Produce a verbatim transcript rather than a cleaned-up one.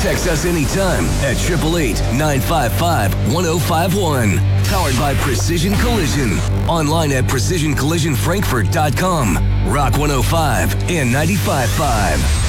Text us anytime at eight eight eight, nine five five, one oh five one. Powered by Precision Collision. Online at precision collision frankfurt dot com. Rock one oh five and ninety-five point five.